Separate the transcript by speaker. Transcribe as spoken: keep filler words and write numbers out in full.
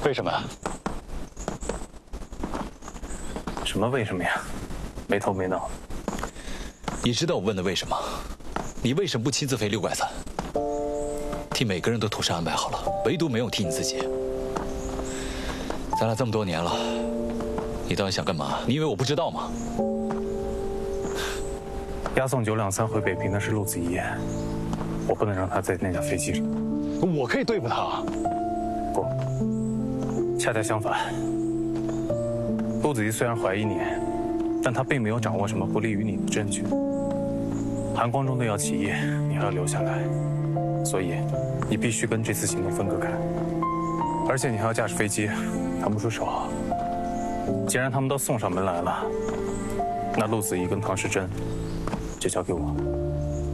Speaker 1: 为什么呀？
Speaker 2: 什么为什么呀？没头没脑。
Speaker 1: 你知道我问的为什么？你为什么不亲自飞六拐子？替每个人都妥善安排好了，唯独没有替你自己。咱俩这么多年了，你到底想干嘛？你以为我不知道吗？
Speaker 2: 押送九两三回北平的是陆子怡，我不能让他在那架飞机上。
Speaker 3: 我可以对付他。
Speaker 2: 不，恰恰相反。陆子怡虽然怀疑你，但他并没有掌握什么不利于你的证据。韩光中队要起义，你还要留下来，所以你必须跟这次行动分割开。而且你还要驾驶飞机，腾不出手。既然他们都送上门来了，那陆子怡跟唐时珍就交给我。